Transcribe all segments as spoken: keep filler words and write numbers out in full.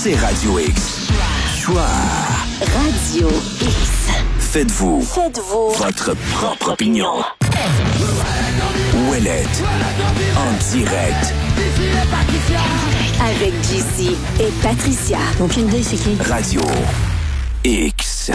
c'est Radio X. Choix. Radio X. Faites-vous. Faites-vous. Votre propre opinion. Ouellette. En direct. Avec J C et Patricia. Aucune idée, c'est qui? Radio X.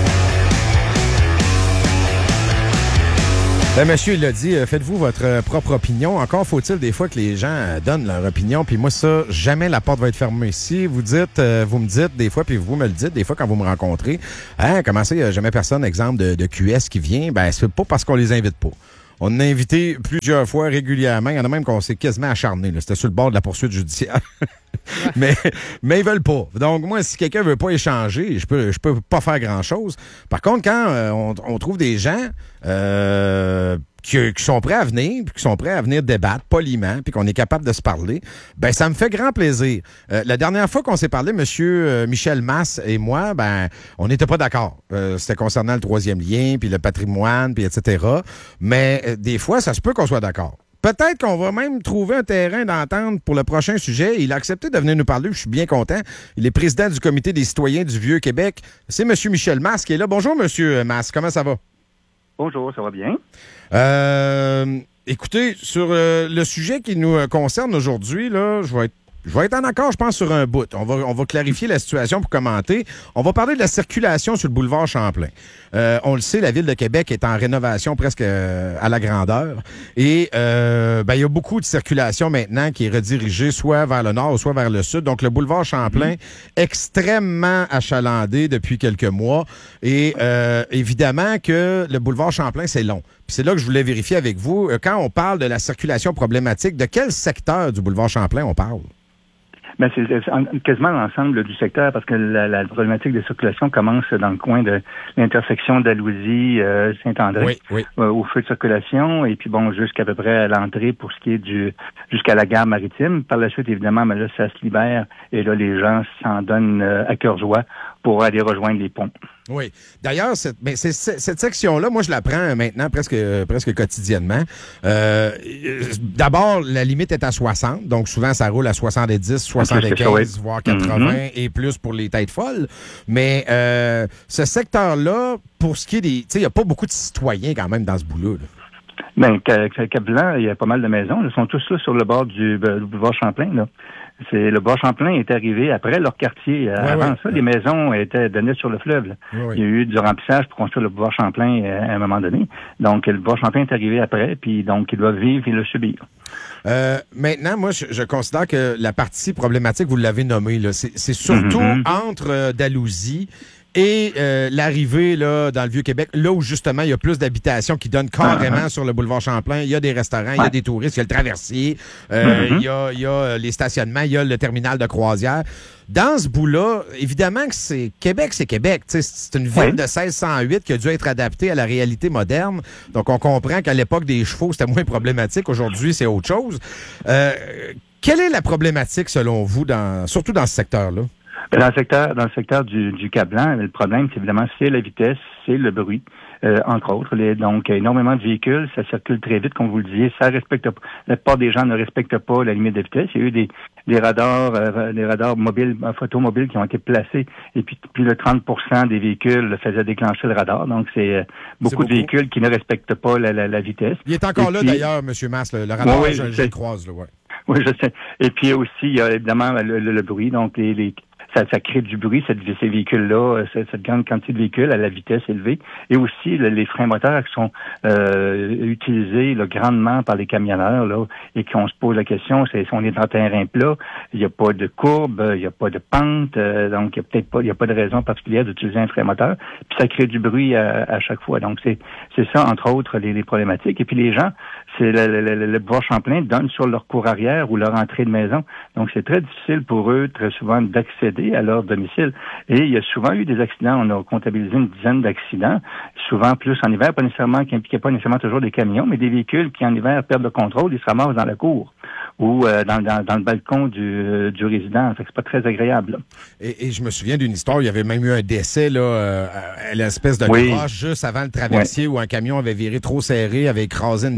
Ben, monsieur, il l'a dit, euh, faites-vous votre euh, propre opinion. Encore faut-il des fois que les gens euh, donnent leur opinion. Puis moi, ça, jamais la porte va être fermée. Si vous dites, euh, vous me dites des fois, puis vous me le dites des fois quand vous me rencontrez, hein, comment ça, il n'y a jamais personne, exemple, de, de Q S qui vient, ben c'est pas parce qu'on les invite pas. On a invité plusieurs fois régulièrement. Il y en a même qu'on s'est quasiment acharné. Là. C'était sur le bord de la poursuite judiciaire. mais, mais ils veulent pas. Donc, moi, si quelqu'un veut pas échanger, je peux, je peux pas faire grand-chose. Par contre, quand euh, on, on trouve des gens euh, qui, qui sont prêts à venir, puis qui sont prêts à venir débattre poliment, puis qu'on est capable de se parler, ben ça me fait grand plaisir. Euh, la dernière fois qu'on s'est parlé, monsieur euh, Michel Masse et moi, ben on n'était pas d'accord. Euh, c'était concernant le troisième lien, puis le patrimoine, puis et cetera. Mais euh, des fois, ça se peut qu'on soit d'accord. Peut-être qu'on va même trouver un terrain d'entente pour le prochain sujet. Il a accepté de venir nous parler. Je suis bien content. Il est président du Comité des citoyens du Vieux-Québec. C'est M. Michel Masse qui est là. Bonjour, M. Masse. Comment ça va? Bonjour, ça va bien? Euh, écoutez, sur euh, le sujet qui nous euh, concerne aujourd'hui, là, je vais être Je vais être en accord, je pense, sur un bout. On va, on va clarifier la situation pour commenter. On va parler de la circulation sur le boulevard Champlain. Euh, on le sait, la Ville de Québec est en rénovation presque euh, à la grandeur. Et euh, ben, il y a beaucoup de circulation maintenant qui est redirigée soit vers le nord ou soit vers le sud. Donc, le boulevard Champlain, mmh. extrêmement achalandé depuis quelques mois. Et euh, évidemment que le boulevard Champlain, c'est long. Puis c'est là que je voulais vérifier avec vous. Quand on parle de la circulation problématique, de quel secteur du boulevard Champlain on parle? Ben, c'est, c'est quasiment l'ensemble du secteur parce que la, la problématique de circulation commence dans le coin de l'intersection d'Alousie, euh, Saint-André, oui, oui. Euh, au feu de circulation, et puis bon, jusqu'à peu près à l'entrée pour ce qui est du jusqu'à la gare maritime. Par la suite, évidemment, ben là, ça se libère et là, les gens s'en donnent euh, à cœur joie pour aller rejoindre les ponts. Oui. D'ailleurs, cette, ben, c'est, c'est, cette section-là, moi, je la prends maintenant presque, euh, presque quotidiennement. Euh, d'abord, la limite est à soixante, donc souvent, ça roule à soixante-dix, soixante-quinze, voire quatre-vingts mm-hmm. et plus pour les têtes folles. Mais euh, ce secteur-là, pour ce qui est des... Tu sais, il n'y a pas beaucoup de citoyens quand même dans ce bout-là. Là. Bien, Cap-Blanc, il y a pas mal de maisons. Ils sont tous là sur le bord du, du boulevard Champlain, là. C'est le bois Champlain est arrivé après leur quartier. Ouais, Avant ouais. ça, les maisons étaient données sur le fleuve. Là. Ouais, il y a eu du remplissage pour construire le bois Champlain à un moment donné. Donc, le bois Champlain est arrivé après, puis donc, ils doivent vivre et le subir. Euh, maintenant, moi, je, je considère que la partie problématique, vous l'avez nommée, là, c'est, c'est surtout mm-hmm. entre euh, Dalhousie et euh, l'arrivée là dans le Vieux-Québec, là où justement il y a plus d'habitations qui donnent carrément uh-huh. sur le boulevard Champlain. Il y a des restaurants, il ouais. y a des touristes, il y a le traversier, euh, mm-hmm. il y a, il y a les stationnements, il y a le terminal de croisière. Dans ce bout-là, évidemment que c'est Québec, c'est Québec. T'sais, c'est une ville ouais. de seize cent huit qui a dû être adaptée à la réalité moderne. Donc, on comprend qu'à l'époque des chevaux, c'était moins problématique. Aujourd'hui, c'est autre chose. Euh, quelle est la problématique, selon vous, dans, surtout dans ce secteur-là? Dans le secteur, dans le secteur du, du Cap-Blanc, le problème, c'est évidemment, c'est la vitesse, c'est le bruit, euh, entre autres. Les, donc, énormément de véhicules, ça circule très vite, comme vous le disiez, ça respecte pas. La plupart des gens ne respectent pas la limite de vitesse. Il y a eu des, des radars, euh, des radars mobiles, photomobiles qui ont été placés, et puis plus de trente pour cent des véhicules faisaient déclencher le radar. Donc, c'est euh, beaucoup, c'est beaucoup de véhicules qui ne respectent pas la, la, la vitesse. Il est encore et là, puis, d'ailleurs, M. Masse, le, le radar, oui, je, je le croise, là, ouais. Oui, je sais. Et puis aussi, il y a évidemment le, le, le bruit, donc les, les Ça, ça crée du bruit, cette, ces véhicules-là, cette, cette grande quantité de véhicules à la vitesse élevée. Et aussi, le, les freins moteurs qui sont euh, utilisés là, grandement par les camionneurs, là, et qu'on se pose la question, c'est si on est en terrain plat, il n'y a pas de courbe, il n'y a pas de pente, euh, donc il n'y a peut-être pas, il n'y a pas de raison particulière d'utiliser un frein moteur. Puis ça crée du bruit à, à chaque fois. Donc c'est c'est ça, entre autres, les, les problématiques. Et puis les gens, c'est le, le, le, le bois Champlain donne sur leur cour arrière ou leur entrée de maison. Donc c'est très difficile pour eux, très souvent, d'accéder à leur domicile. Et il y a souvent eu des accidents. On a comptabilisé une dizaine d'accidents, souvent plus en hiver, pas nécessairement, qui impliquaient pas nécessairement toujours des camions, mais des véhicules qui en hiver perdent le contrôle, ils se ramassent dans la cour ou euh, dans, dans, dans le balcon du, euh, du résident. Fait que c'est pas très agréable. Là. Et, et je me souviens d'une histoire, il y avait même eu un décès là, euh, à l'espèce de oui. croche juste avant le traversier oui. où un camion avait viré trop serré, avait écrasé une dame oui. qui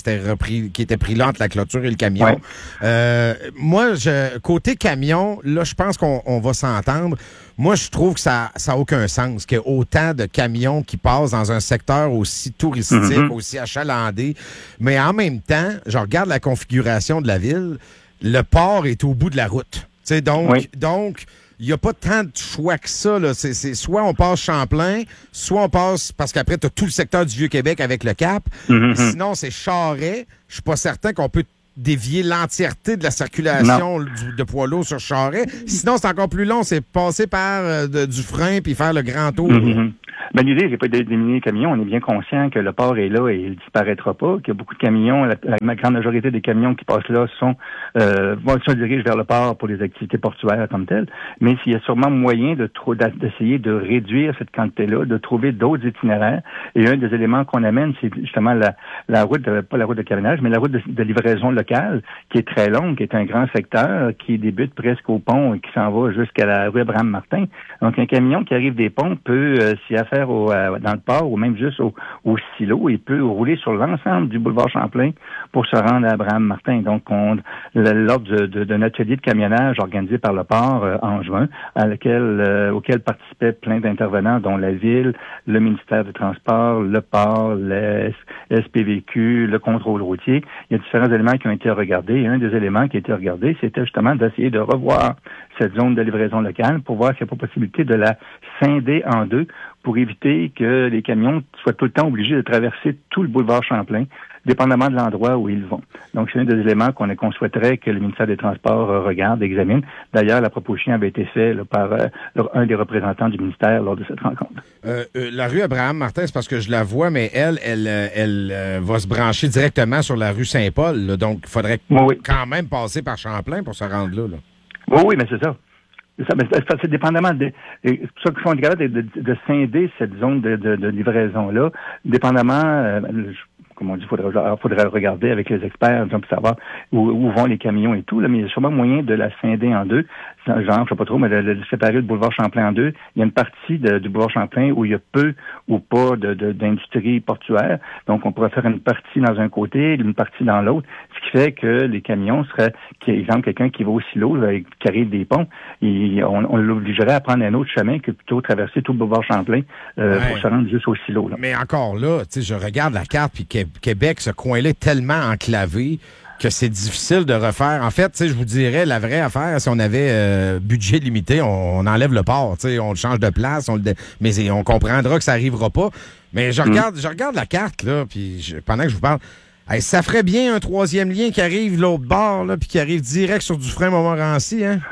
s'était repris, qui était pris là entre la clôture et le camion. Ouais. Euh, moi, je, côté camion, là, je pense qu'on on va s'entendre. Moi, je trouve que ça ça a aucun sens qu'il y ait autant de camions qui passent dans un secteur aussi touristique, mm-hmm. aussi achalandé. Mais en même temps, je regarde la configuration de la ville, le port est au bout de la route. T'sais, donc, oui. donc, il n'y a pas tant de choix que ça. Là. C'est, c'est soit on passe Champlain, soit on passe, parce qu'après, tu as tout le secteur du Vieux-Québec avec le Cap. Mm-hmm. Sinon, c'est Charest. Je suis pas certain qu'on peut dévier l'entièreté de la circulation du, de poids lourds sur Charest. Sinon, c'est encore plus long. C'est passer par euh, de, du frein puis faire le grand tour. Mm-hmm. Ben, l'idée, c'est pas d'éliminer les camions. On est bien conscient que le port est là et il disparaîtra pas, qu'il y a beaucoup de camions. La, la grande majorité des camions qui passent là sont, euh, bon, se dirigent vers le port pour les activités portuaires comme telles. Mais s'il y a sûrement moyen de trop, d'essayer de réduire cette quantité-là, de trouver d'autres itinéraires. Et un des éléments qu'on amène, c'est justement la, la route, de, pas la route de camionnage, mais la route de, de livraison locale, qui est très longue, qui est un grand secteur, qui débute presque au pont et qui s'en va jusqu'à la rue Abraham-Martin. Donc, un camion qui arrive des ponts peut euh, s'y affaire Au, euh, dans le port ou même juste au, au silo, il peut rouler sur l'ensemble du boulevard Champlain pour se rendre à Abraham-Martin. Donc, on, lors de, de, d'un atelier de camionnage organisé par le port euh, en juin, à lequel, euh, auquel participaient plein d'intervenants, dont la Ville, le ministère des Transports, le port, le S P V Q, le contrôle routier. Il y a différents éléments qui ont été regardés. Et un des éléments qui a été regardé, c'était justement d'essayer de revoir cette zone de livraison locale pour voir s'il n'y a pas possibilité de la scinder en deux pour éviter que les camions soient tout le temps obligés de traverser tout le boulevard Champlain, dépendamment de l'endroit où ils vont. Donc, c'est un des éléments qu'on, qu'on souhaiterait que le ministère des Transports euh, regarde, examine. D'ailleurs, la proposition avait été faite là, par euh, un des représentants du ministère lors de cette rencontre. Euh, euh, la rue Abraham-Martin, c'est parce que je la vois, mais elle, elle, elle, elle euh, va se brancher directement sur la rue Saint-Paul. Là, donc, il faudrait oui, oui. quand même passer par Champlain pour se rendre là. là. Oui, oui, mais c'est ça. C'est, ça, mais c'est, c'est dépendamment de, c'est pour ça qu'ils sont capables de, de, de scinder cette zone de, de, de livraison-là, dépendamment, euh, comme on dit, il faudrait, faudrait regarder avec les experts pour savoir où, où vont les camions et tout, là, mais il y a sûrement moyen de la scinder en deux. Genre, je sais pas trop, mais de, de séparer le boulevard Champlain en deux. Il y a une partie de, du boulevard Champlain où il y a peu ou pas de, de, d'industrie portuaire. Donc, on pourrait faire une partie dans un côté, une partie dans l'autre, ce qui fait que les camions seraient, qui, exemple, quelqu'un qui va au silo, là, qui arrive des ponts, et on, on l'obligerait à prendre un autre chemin que plutôt traverser tout le boulevard Champlain euh, ouais. pour se rendre juste au silo. Là. Mais encore là, tu sais, je regarde la carte, puis Québec, ce coin-là est tellement enclavé que c'est difficile de refaire. En fait, tu sais, je vous dirais, la vraie affaire, si on avait euh, budget limité, on, on enlève le port, tu sais, on le change de place, on le dé... mais on comprendra que ça arrivera pas. Mais je regarde, mmh. je regarde la carte, là, puis je, pendant que je vous parle, hey, ça ferait bien un troisième lien qui arrive l'autre bord, là, puis qui arrive direct sur Dufresne Montmorency, hein?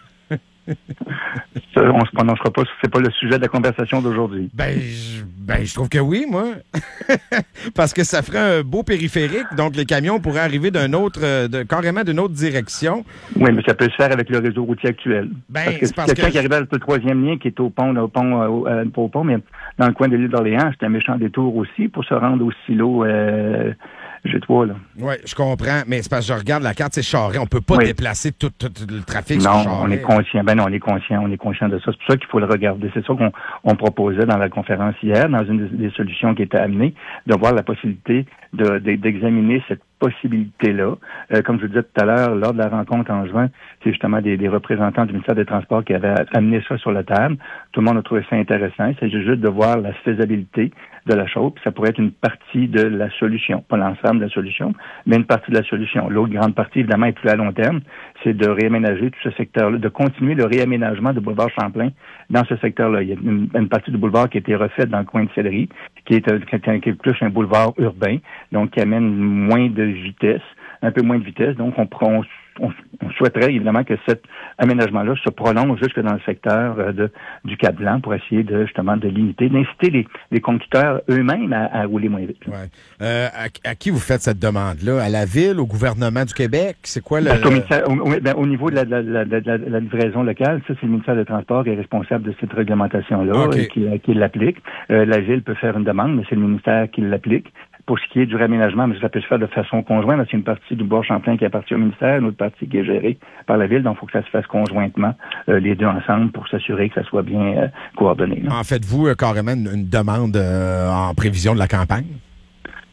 Ça, on se prononcera pas, c'est pas le sujet de la conversation d'aujourd'hui. Ben, je, ben, je trouve que oui, moi. Parce que ça ferait un beau périphérique, donc les camions pourraient arriver d'un autre, de, carrément d'une autre direction. Oui, mais ça peut se faire avec le réseau routier actuel. Ben, parce que c'est parce quelqu'un que... qui arrive à le troisième lien qui est au pont, là, au pont, euh, au pont, mais dans le coin de l'île d'Orléans, c'est un méchant détour aussi pour se rendre au silo. Euh, G trois, là. Oui, je comprends, mais c'est parce que je regarde la carte, c'est Charest. On peut pas oui. déplacer tout, tout le trafic non, sur Charest. On est conscient. Ben non, on est conscient, on est conscient de ça. C'est pour ça qu'il faut le regarder. C'est ça qu'on on proposait dans la conférence hier, dans une des, des solutions qui était amenée, de voir la possibilité de, de, d'examiner cette possibilité-là. Euh, comme je vous disais tout à l'heure, lors de la rencontre en juin, c'est justement des, des représentants du ministère des Transports qui avaient amené ça sur la table. Tout le monde a trouvé ça intéressant. Il s'agit juste de voir la faisabilité de la chose. Puis ça pourrait être une partie de la solution, pas l'ensemble de la solution, mais une partie de la solution. L'autre grande partie, évidemment, est plus à long terme, c'est de réaménager tout ce secteur-là, de continuer le réaménagement du boulevard Champlain dans ce secteur-là. Il y a une, une partie du boulevard qui a été refaite dans le coin de Céleri, qui est, qui est plus un boulevard urbain, donc qui amène moins de vitesse, un peu moins de vitesse. Donc, on, on, on, on souhaiterait évidemment que cet aménagement-là se prolonge jusque dans le secteur euh, de, du Cap-Blanc pour essayer de justement de limiter, d'inciter les, les conducteurs eux-mêmes à, à rouler moins vite. Ouais. Euh, à, à qui vous faites cette demande-là? À la Ville, au gouvernement du Québec? C'est quoi le... Au, ministère, au, ben, au niveau de la, de, la, de, la, de la livraison locale, ça, c'est le ministère des Transports qui est responsable de cette réglementation-là okay. et qui, qui l'applique. Euh, la Ville peut faire une demande, mais c'est le ministère qui l'applique. Pour ce qui est du réaménagement, mais ça peut se faire de façon conjointe. C'est une partie du boulevard Champlain qui appartient au ministère, une autre partie qui est gérée par la Ville. Donc, il faut que ça se fasse conjointement, euh, les deux ensemble, pour s'assurer que ça soit bien euh, coordonné. Là. En faites-vous euh, carrément une, une demande euh, en prévision de la campagne?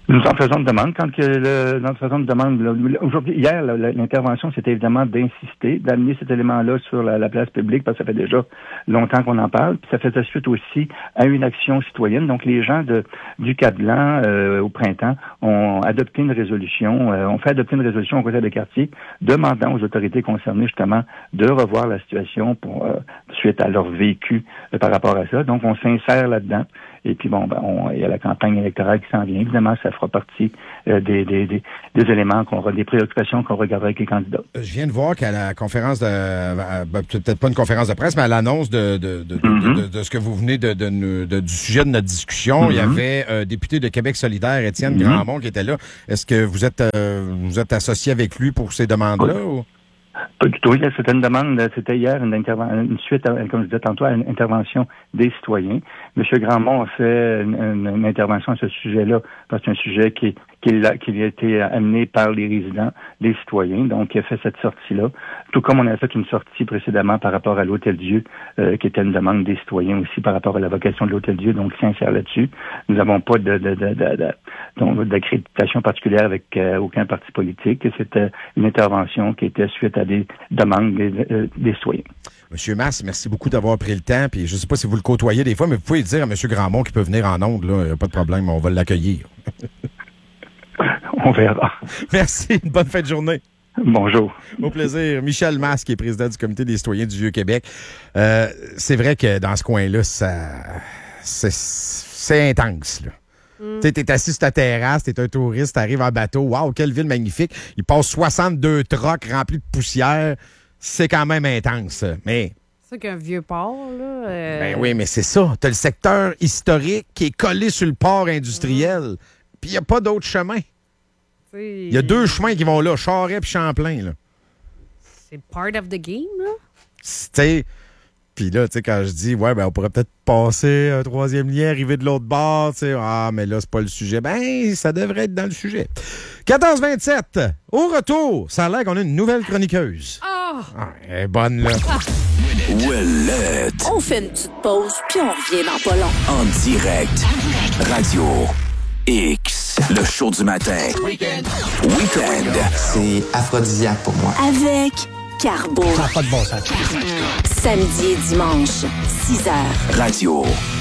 Nous en faisons de demande. Quand que le, nous en faisons de demande, aujourd'hui, hier, l'intervention, c'était évidemment d'insister, d'amener cet élément-là sur la, la place publique, parce que ça fait déjà longtemps qu'on en parle. Puis ça faisait suite aussi à une action citoyenne. Donc, les gens de, du Cap-Blanc, euh, au printemps, ont adopté une résolution, euh, ont fait adopter une résolution au conseil de quartier, demandant aux autorités concernées, justement, de revoir la situation pour, euh, suite à leur vécu euh, par rapport à ça. Donc, on s'insère là-dedans. Et puis, bon, ben, on, il y a la campagne électorale qui s'en vient. Évidemment, ça fera partie euh, des, des, des, des éléments, qu'on des préoccupations qu'on regardera avec les candidats. Je viens de voir qu'à la conférence de... Euh, peut-être pas une conférence de presse, mais à l'annonce de, de, de, mm-hmm. de, de, de ce que vous venez de, de, de, de du sujet de notre discussion, mm-hmm. il y avait un euh, député de Québec solidaire, Étienne mm-hmm. Grandmont, qui était là. Est-ce que vous êtes, euh, vous êtes associé avec lui pour ces demandes-là? Oui. Ou? Pas du tout. C'était une demande, c'était hier une, une suite, à, comme je disais tantôt, à une intervention des citoyens. M. Grandmont a fait une, une, une intervention à ce sujet-là, parce que c'est un sujet qui, qui, a, qui a été amené par les résidents, les citoyens. Donc, il a fait cette sortie-là. Tout comme on a fait une sortie précédemment par rapport à l'Hôtel-Dieu, euh, qui était une demande des citoyens aussi par rapport à la vocation de l'Hôtel-Dieu. Donc, sincère là-dessus. Nous n'avons pas de, de, de, de, de donc, d'accréditation particulière avec euh, aucun parti politique. C'était une intervention qui était suite à des demandes des, euh, des citoyens. Monsieur Masse, merci beaucoup d'avoir pris le temps. Puis je ne sais pas si vous le côtoyez des fois, mais vous pouvez dire à M. Grandmont qu'il peut venir en ondes. Là, il n'y a pas de problème, on va l'accueillir. On verra. Merci, une bonne fin de journée. Bonjour. Au plaisir. Michel Masse, qui est président du Comité des citoyens du Vieux-Québec. Euh, c'est vrai que dans ce coin-là, ça, c'est, c'est intense, là. Mm. Tu sais, t'es assis sur ta terrasse, t'es un touriste, t'arrives en bateau. Waouh, quelle ville magnifique. Il passe soixante-deux trucks remplis de poussière. C'est quand même intense. Mais. C'est ça qu'un vieux port, là. Euh... Ben oui, mais c'est ça. T'as le secteur historique qui est collé sur le port industriel. Mm. Puis il n'y a pas d'autre chemin. Il y a deux chemins qui vont là, Charest et Champlain, là. C'est part of the game, là. Tu sais. Puis là, tu sais, quand je dis, ouais, ben, on pourrait peut-être passer un troisième lien, arriver de l'autre bord, tu sais, ah, mais là, c'est pas le sujet. Ben, ça devrait être dans le sujet. quatorze vingt-sept, au retour, ça a l'air qu'on a une nouvelle chroniqueuse. Oh. Ah, elle est bonne, là. Ah. Ouellette. On fait une petite pause, puis on revient dans pas long. En direct. Radio X. Le show du matin. Weekend. Weekend. C'est aphrodisiaque pour moi. Avec Carbo. Ça n'a pas de bon sens. Samedi et dimanche, six heures. Radio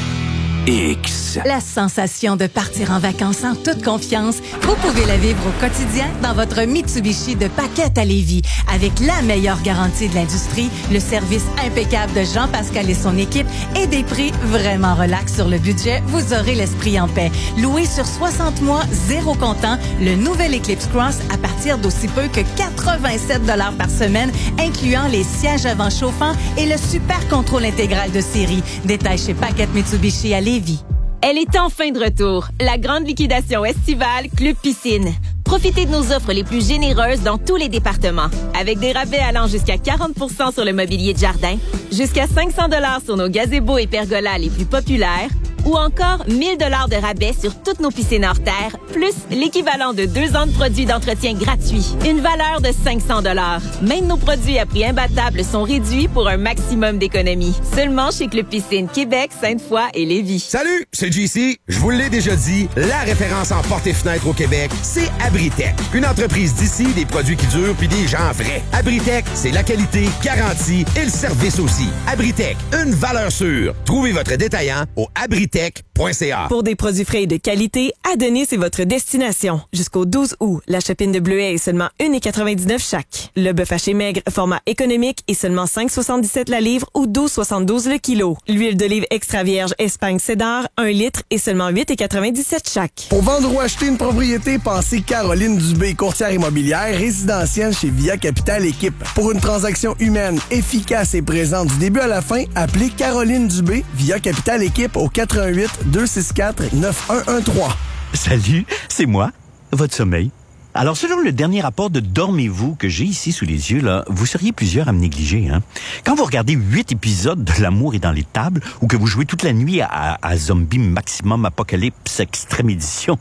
X. La sensation de partir en vacances en toute confiance, vous pouvez la vivre au quotidien dans votre Mitsubishi de Paquette à Lévis. Avec la meilleure garantie de l'industrie, le service impeccable de Jean-Pascal et son équipe et des prix vraiment relax sur le budget, vous aurez l'esprit en paix. Loué sur soixante mois, zéro comptant, le nouvel Eclipse Cross à partir d'aussi peu que quatre-vingt-sept dollars par semaine, incluant les sièges avant chauffants et le super contrôle intégral de série. Détail chez Paquette Mitsubishi à Lévis. Elle est enfin de retour, la grande liquidation estivale Club Piscine. Profitez de nos offres les plus généreuses dans tous les départements, avec des rabais allant jusqu'à quarante pour cent sur le mobilier de jardin, jusqu'à cinq cents dollars sur nos gazebos et pergolas les plus populaires, ou encore mille dollars de rabais sur toutes nos piscines hors terre, plus l'équivalent de deux ans de produits d'entretien gratuits. Une valeur de cinq cents dollars. Même nos produits à prix imbattable sont réduits pour un maximum d'économies. Seulement chez Club Piscine Québec, Sainte-Foy et Lévis. Salut, c'est J C. Je vous l'ai déjà dit, la référence en portes et fenêtres au Québec, c'est Abritech. Une entreprise d'ici, des produits qui durent puis des gens vrais. Abritech, c'est la qualité, garantie et le service aussi. Abritech, une valeur sûre. Trouvez votre détaillant au abritech point c a. Pour des produits frais et de qualité, Adonis est votre destination. Jusqu'au douze août, la chapine de bleuet est seulement un virgule quatre-vingt-dix-neuf chaque. Le bœuf haché maigre, format économique, est seulement cinq virgule soixante-dix-sept la livre ou douze virgule soixante-douze le kilo. L'huile d'olive extra vierge Espagne Cédar, un litre, est seulement huit virgule quatre-vingt-dix-sept chaque. Pour vendre ou acheter une propriété, pensez Caroline Dubé, courtière immobilière résidentielle chez Via Capital Équipe. Pour une transaction humaine, efficace et présente du début à la fin, appelez Caroline Dubé, Via Capital Équipe au quatre un huit, deux six quatre, neuf un un trois. Salut, c'est moi, votre sommeil. Alors, selon le dernier rapport de Dormez-vous que j'ai ici sous les yeux, là, vous seriez plusieurs à me négliger, hein. Quand vous regardez huit épisodes de L'amour est dans les tables ou que vous jouez toute la nuit à, à, à Zombie Maximum Apocalypse Extrême Édition,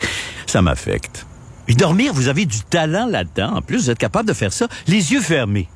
ça m'affecte. Et dormir, vous avez du talent là-dedans. En plus, vous êtes capable de faire ça les yeux fermés.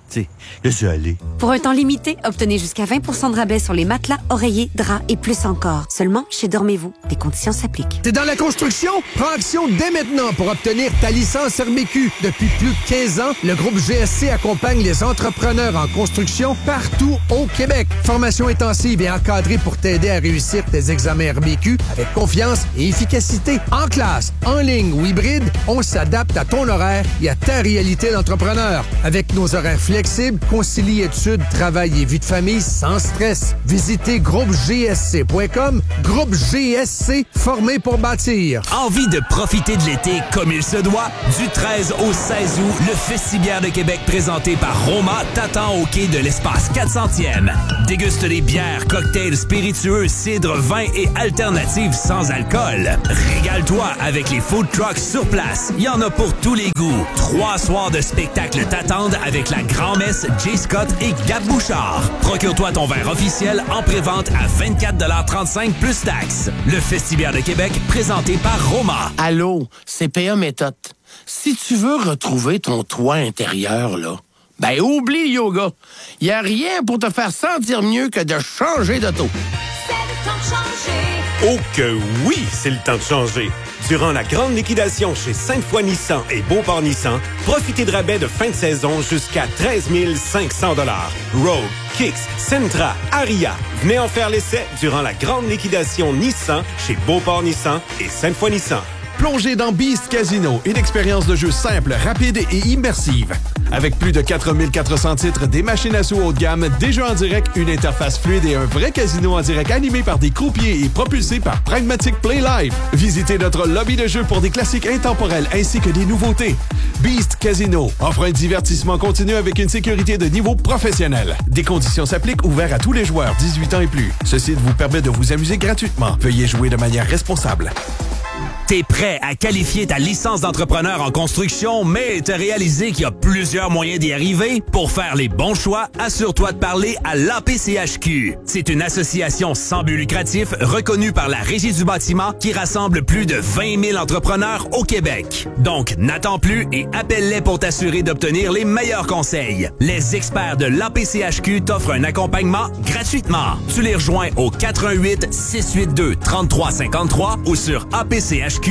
Tu sais, laisse-le aller. Pour un temps limité, obtenez jusqu'à vingt pour cent de rabais sur les matelas, oreillers, draps et plus encore. Seulement chez Dormez-vous. Les conditions s'appliquent. T'es dans la construction? Prends action dès maintenant pour obtenir ta licence R B Q. Depuis plus de quinze ans, le groupe G S C accompagne les entrepreneurs en construction partout au Québec. Formation intensive et encadrée pour t'aider à réussir tes examens R B Q avec confiance et efficacité. En classe, en ligne ou hybride, on s'adapte à ton horaire et à ta réalité d'entrepreneur. Avec nos horaires flexibles, concilie études, travail et vie de famille sans stress. Visitez groupe G S C point com. Groupe G S C, formé pour bâtir. Envie de profiter de l'été comme il se doit? Du treize au seize août, le Festibière de Québec présenté par Roma t'attend au quai de l'espace quatre centième. Déguste les bières, cocktails, spiritueux, cidres, vins et alternatives sans alcool. Régale-toi avec les food trucks sur place. Il y en a pour tous les goûts. Trois soirs de spectacle t'attendent avec la grand-messe Jay Scott et Gab Bouchard. Procure-toi ton verre officiel en prévente à vingt-quatre trente-cinq plus taxes. Le Festibière de Québec, présenté par Roma. Allô, C P A Méthode. Si tu veux retrouver ton toit intérieur, là, ben oublie le yoga. Y a rien pour te faire sentir mieux que de changer d'auto. C'est le temps de changer. Oh que oui, c'est le temps de changer. Durant la grande liquidation chez Sainte-Foy Nissan et Beauport Nissan, profitez de rabais de fin de saison jusqu'à treize mille cinq cents dollars. Rogue, Kicks, Sentra, Aria. Venez en faire l'essai durant la grande liquidation Nissan chez Beauport Nissan et Sainte-Foy Nissan. Plongez dans Beast Casino, une expérience de jeu simple, rapide et immersive. Avec plus de quatre mille quatre cents titres, des machines à sous haut de gamme, des jeux en direct, une interface fluide et un vrai casino en direct animé par des croupiers et propulsé par Pragmatic Play Live. Visitez notre lobby de jeux pour des classiques intemporels ainsi que des nouveautés. Beast Casino offre un divertissement continu avec une sécurité de niveau professionnel. Des conditions s'appliquent, ouverts à tous les joueurs dix-huit ans et plus. Ce site vous permet de vous amuser gratuitement. Veuillez jouer de manière responsable. T'es prêt à qualifier ta licence d'entrepreneur en construction, mais t'as réalisé qu'il y a plusieurs moyens d'y arriver? Pour faire les bons choix, assure-toi de parler à l'A P C H Q. C'est une association sans but lucratif reconnue par la Régie du bâtiment qui rassemble plus de vingt mille entrepreneurs au Québec. Donc, n'attends plus et appelle-les pour t'assurer d'obtenir les meilleurs conseils. Les experts de l'A P C H Q t'offrent un accompagnement gratuitement. Tu les rejoins au quatre un huit, six huit deux, trois trois cinq trois ou sur a p c h